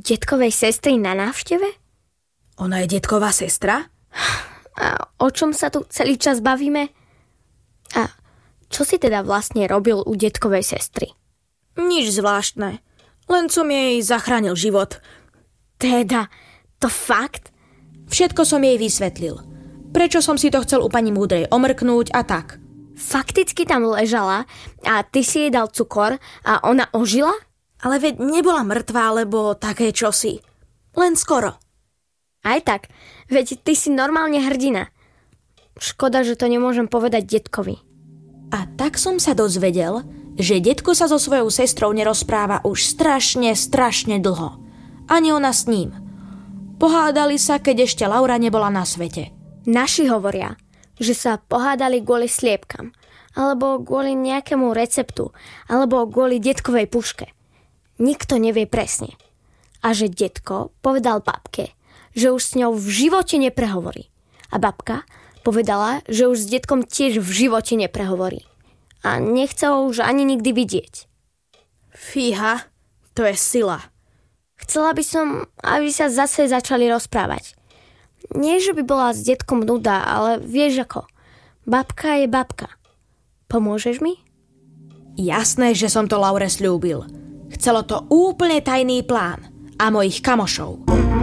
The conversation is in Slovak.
detkovej sestry na návšteve? Ona je detková sestra? A o čom sa tu celý čas bavíme? A čo si teda vlastne robil u detkovej sestry? Nič zvláštne. Len som jej zachránil život. Teda, to fakt? Všetko som jej vysvetlil. Prečo som si to chcel u pani Múdrej omrknúť a tak. Fakticky tam ležala a ty si jej dal cukor a ona ožila? Ale veď nebola mŕtvá, lebo také čosi. Len skoro. Aj tak, veď ty si normálne hrdina. Škoda, že to nemôžem povedať detkovi. A tak som sa dozvedel, že detko sa so svojou sestrou nerozpráva už strašne dlho. Ani ona s ním. Pohádali sa, keď ešte Laura nebola na svete. Naši hovoria, že sa pohádali kvôli sliepkam, alebo kvôli nejakému receptu, alebo kvôli detkovej puške. Nikto nevie presne. A že detko povedal babke, že už s ňou v živote neprehovorí. A babka povedala, že už s detkom tiež v živote neprehovorí. A nechce ho už ani nikdy vidieť. Fíha, to je sila. Chcela by som, aby sa zase začali rozprávať. Nie, že by bola s detkom nuda, ale vieš ako. Babka je babka. Pomôžeš mi? Jasné, že som to Laure sľúbil. Chcelo to úplne tajný plán. A mojich kamošov.